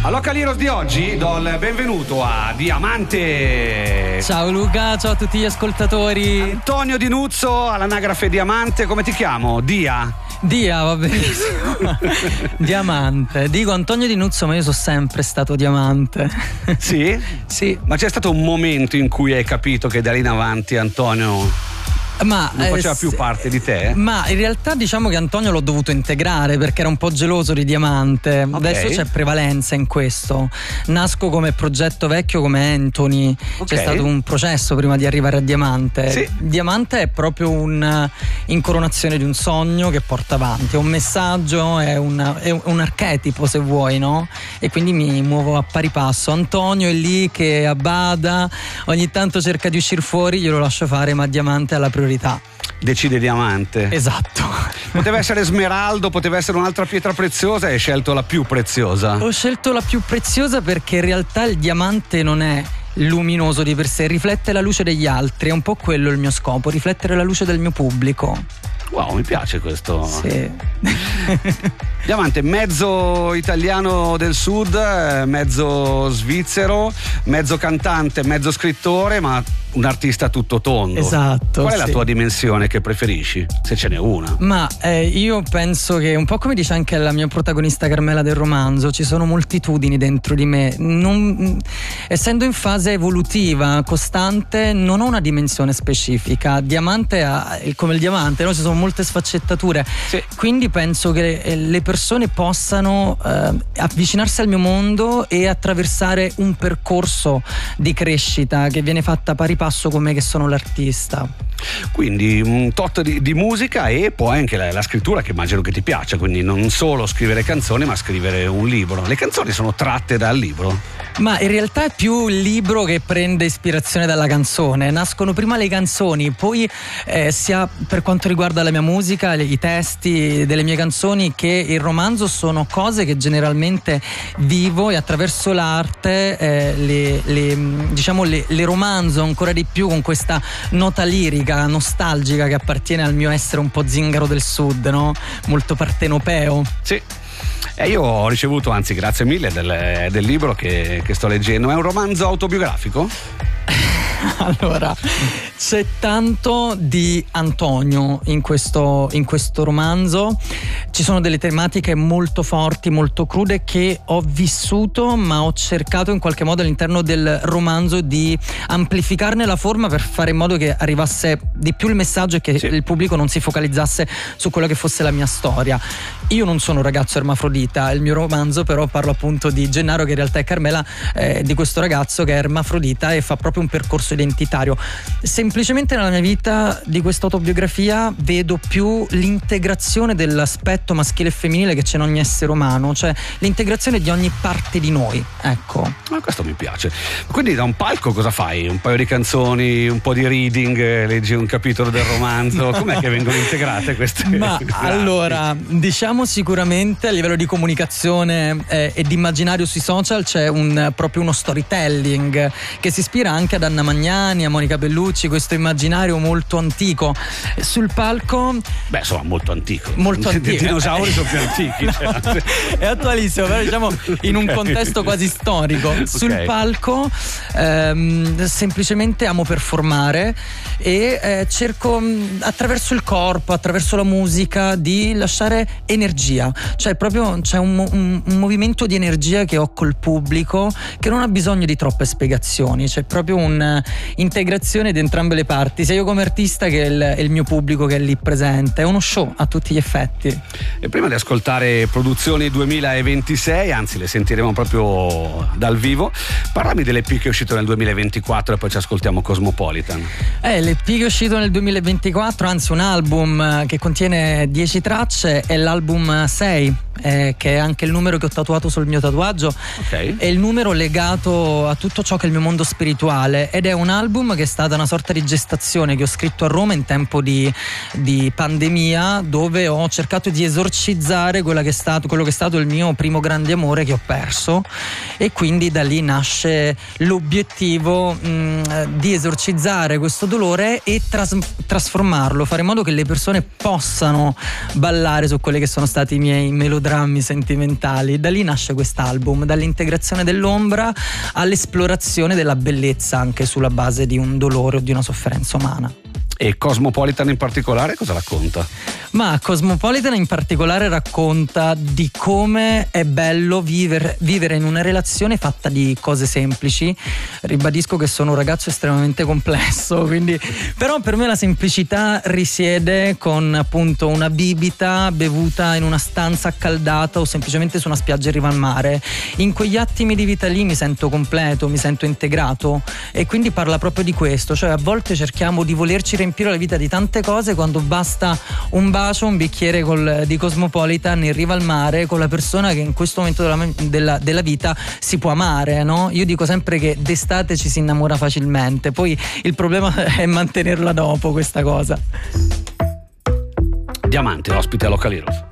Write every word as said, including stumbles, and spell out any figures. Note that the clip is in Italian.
All'Oca Liros di oggi do il benvenuto a Diamante. Ciao Luca, ciao a tutti gli ascoltatori. Antonio Di Nuzzo all'anagrafe Diamante, come ti chiamo? Dia? Dia, va benissimo. Diamante. Dico Antonio Di Nuzzo, ma io sono sempre stato Diamante. Sì? Sì. Ma c'è stato un momento in cui hai capito che da lì in avanti Antonio Ma, non faceva eh, più parte di te? Ma in realtà diciamo che Antonio l'ho dovuto integrare perché era un po' geloso di Diamante. Okay. Adesso c'è prevalenza in questo. Nasco come progetto vecchio come Anthony. Okay. C'è stato un processo prima di arrivare a Diamante. Sì. Diamante è proprio un'incoronazione di un sogno che porta avanti, è un messaggio, è, una, è un archetipo se vuoi, no? E quindi mi muovo a pari passo. Antonio è lì che abbada, ogni tanto cerca di uscire fuori, glielo lascio fare, ma Diamante ha la priorità. Decide Diamante. Esatto. Poteva essere smeraldo, poteva essere un'altra pietra preziosa, hai scelto la più preziosa. Ho scelto la più preziosa perché in realtà il diamante non è luminoso di per sé, riflette la luce degli altri, è un po' quello il mio scopo, riflettere la luce del mio pubblico. Wow, mi piace questo. Sì. Diamante, mezzo italiano del sud, mezzo svizzero, mezzo cantante, mezzo scrittore, ma un artista tutto tondo. Esatto. Qual è sì. la tua dimensione che preferisci? Se ce n'è una. Ma eh, io penso che, un po' come dice anche la mia protagonista Carmela del romanzo, ci sono moltitudini dentro di me. Non, essendo in fase evolutiva, costante, non ho una dimensione specifica. Diamante ha, come il diamante, no? Ci sono molte sfaccettature. Sì. Quindi penso che le persone possano eh, avvicinarsi al mio mondo e attraversare un percorso di crescita che viene fatta pari passo con me che sono l'artista. Quindi un tot di, di musica e poi anche la, la scrittura, che immagino che ti piaccia, quindi non solo scrivere canzoni ma scrivere un libro. Le canzoni sono tratte dal libro? Ma in realtà è più il libro che prende ispirazione dalla canzone. Nascono prima le canzoni, poi eh, sia per quanto riguarda la mia musica, i testi delle mie canzoni che il romanzo sono cose che generalmente vivo e attraverso l'arte eh, le, le, diciamo le, le romanzo ancora di più con questa nota lirica, nostalgica che appartiene al mio essere un po' zingaro del sud, no? Molto partenopeo. Sì. E io ho ricevuto, anzi grazie mille del, del libro che, che sto leggendo. È un romanzo autobiografico? Allora, c'è tanto di Antonio in questo, in questo romanzo. Ci sono delle tematiche molto forti, molto crude che ho vissuto, ma ho cercato in qualche modo all'interno del romanzo di amplificarne la forma per fare in modo che arrivasse di più il messaggio e che sì. il pubblico non si focalizzasse su quello che fosse la mia storia. Io non sono un ragazzo ermafrodita, il mio romanzo però parlo appunto di Gennaro, che in realtà è Carmela, eh, di questo ragazzo che è ermafrodita e fa proprio un percorso identitario. Semplicemente nella mia vita di questa autobiografia vedo più l'integrazione dell'aspetto maschile e femminile che c'è in ogni essere umano, cioè l'integrazione di ogni parte di noi, ecco. Ma questo mi piace. Quindi da un palco cosa fai? Un paio di canzoni, un po' di reading, leggi un capitolo del romanzo, com'è che vengono integrate queste? Ma allora, diciamo sicuramente a livello di comunicazione eh, e di immaginario sui social c'è un, proprio uno storytelling che si ispira anche ad Anna Magnani, a Monica Bellucci, questo immaginario molto antico. Sul palco, beh, insomma, molto antico. Molto antico. I dinosauri sono più antichi. No, cioè. È attualissimo, però diciamo in un okay. contesto quasi storico. Sul okay. palco ehm, semplicemente amo performare e eh, cerco attraverso il corpo, attraverso la musica di lasciare energia, cioè proprio c'è un, un, un movimento di energia che ho col pubblico che non ha bisogno di troppe spiegazioni, c'è proprio un'integrazione di entrambe le parti, sia io come artista che il, il mio pubblico che è lì presente. È uno show a tutti gli effetti. E prima di ascoltare Produzioni duemilaventisei, anzi le sentiremo proprio dal vivo, parlami dell'E P che è uscito nel duemilaventiquattro e poi ci ascoltiamo Cosmopolitan. Eh, l'E P che è uscito nel duemilaventiquattro, anzi un album che contiene dieci tracce, è l'album sei, eh, che è anche il numero che ho tatuato sul mio tatuaggio. Okay. È il numero legato a tutto ciò che è il mio mondo spirituale ed è un album che è stata una sorta di gestazione che ho scritto a Roma in tempo di, di pandemia, dove ho cercato di esorcizzare quella che è stato, quello che è stato il mio primo grande amore che ho perso, e quindi da lì nasce l'obiettivo mh, di esorcizzare questo dolore e tras- trasformarlo, fare in modo che le persone possano ballare su quelle che sono state i miei melodie melodrammi sentimentali. Da lì nasce quest'album, dall'integrazione dell'ombra all'esplorazione della bellezza anche sulla base di un dolore o di una sofferenza umana. E Cosmopolitan in particolare cosa racconta? Ma Cosmopolitan in particolare racconta di come è bello vivere, vivere in una relazione fatta di cose semplici. Ribadisco che sono un ragazzo estremamente complesso, quindi però per me la semplicità risiede con appunto una bibita bevuta in una stanza accaldata o semplicemente su una spiaggia in riva al mare. In quegli attimi di vita lì mi sento completo, mi sento integrato, e quindi parla proprio di questo, cioè a volte cerchiamo di volerci riempire la vita di tante cose quando basta un bacio, un bicchiere col, di Cosmopolitan in riva al mare con la persona che in questo momento della, della, della vita si può amare, no? Io dico sempre che d'estate ci si innamora facilmente, poi il problema è mantenerla dopo questa cosa. Diamante, ospite a Local Heroes.